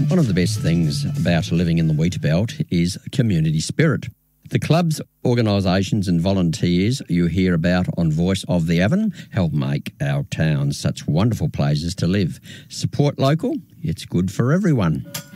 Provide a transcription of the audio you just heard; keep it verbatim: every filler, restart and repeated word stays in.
one of the best things about living in the Wheat Belt is community spirit. The clubs, organisations and volunteers you hear about on Voice of the Avon help make our towns such wonderful places to live. Support local, it's good for everyone.